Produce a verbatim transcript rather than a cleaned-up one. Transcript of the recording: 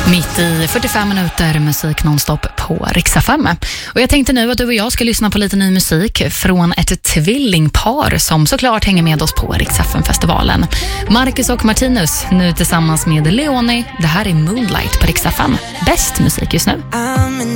Mitt i fyrtiofem minuter musik nonstop på Rix F M. Och jag tänkte nu att du och jag ska lyssna på lite ny musik från ett tvillingpar som såklart hänger med oss på Rix F M-festivalen. Marcus och Martinus, nu tillsammans med Leoni. Det här är Moonlight på Rix F M. Bäst musik just nu.